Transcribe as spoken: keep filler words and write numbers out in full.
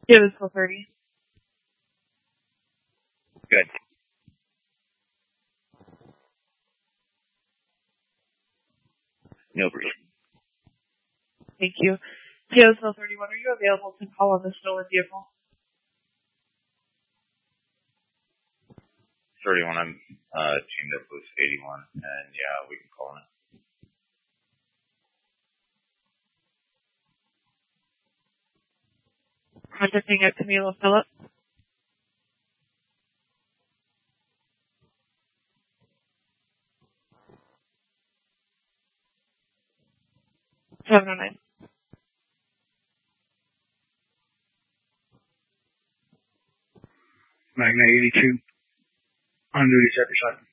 Yeah, it was twelve thirty. Good. No breeze. Thank you. T O twelve thirty-one, are you available to call on the stolen vehicle? thirty-one, I'm uh, teamed up with eighty-one, and yeah, we can call on it. Contacting at Camilo Phillips. seven oh nine. Magna eighty-two. On duty, second side.